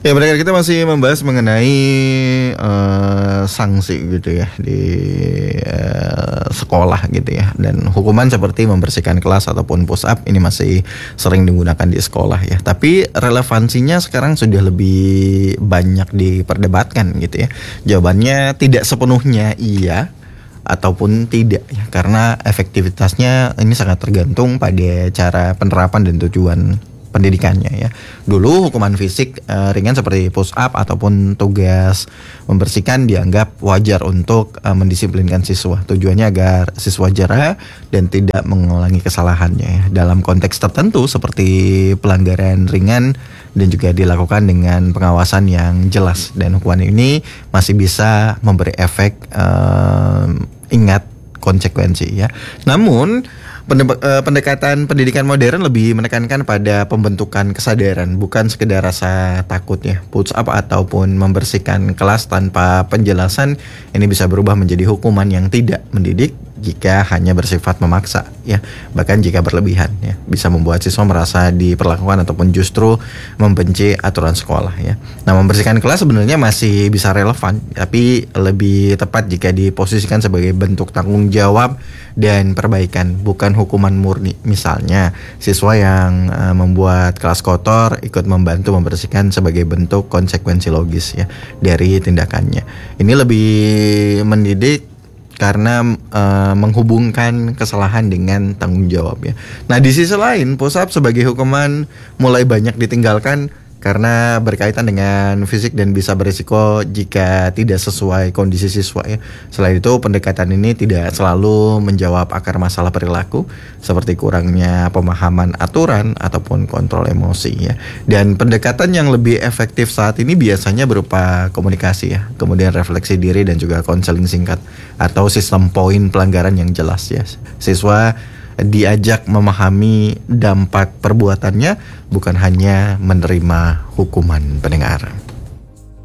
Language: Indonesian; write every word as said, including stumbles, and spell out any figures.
Ya, pendengar, kita masih membahas mengenai uh, sanksi gitu ya di uh, sekolah gitu ya, dan hukuman seperti membersihkan kelas ataupun push up ini masih sering digunakan di sekolah ya. Tapi relevansinya sekarang sudah lebih banyak diperdebatkan gitu ya. Jawabannya tidak sepenuhnya iya ataupun tidak ya, karena efektivitasnya ini sangat tergantung pada cara penerapan dan tujuan pendidikannya ya. Dulu hukuman fisik e, ringan seperti push up ataupun tugas membersihkan dianggap wajar untuk e, mendisiplinkan siswa. Tujuannya agar siswa jera dan tidak mengulangi kesalahannya ya. Dalam konteks tertentu seperti pelanggaran ringan dan juga dilakukan dengan pengawasan yang jelas, dan hukuman ini masih bisa memberi efek e, ingat konsekuensi ya. Namun pendekatan pendidikan modern lebih menekankan pada pembentukan kesadaran, bukan sekedar rasa takut ya. Push up ataupun membersihkan kelas tanpa penjelasan ini bisa berubah menjadi hukuman yang tidak mendidik jika hanya bersifat memaksa ya, bahkan jika berlebihan ya, bisa membuat siswa merasa diperlakukan ataupun justru membenci aturan sekolah ya. Nah, membersihkan kelas sebenarnya masih bisa relevan, tapi lebih tepat jika diposisikan sebagai bentuk tanggung jawab dan perbaikan, bukan hukuman murni. Misalnya, siswa yang uh, membuat kelas kotor ikut membantu membersihkan sebagai bentuk konsekuensi logis ya dari tindakannya. Ini lebih mendidik karena uh, menghubungkan kesalahan dengan tanggung jawab ya. Nah, di sisi lain, push up sebagai hukuman mulai banyak ditinggalkan karena berkaitan dengan fisik dan bisa berisiko jika tidak sesuai kondisi siswa ya. Selain itu, pendekatan ini tidak selalu menjawab akar masalah perilaku seperti kurangnya pemahaman aturan ataupun kontrol emosi ya. Dan pendekatan yang lebih efektif saat ini biasanya berupa komunikasi ya, kemudian refleksi diri dan juga konseling singkat atau sistem poin pelanggaran yang jelas ya. Siswa diajak memahami dampak perbuatannya, bukan hanya menerima hukuman. Pendengar.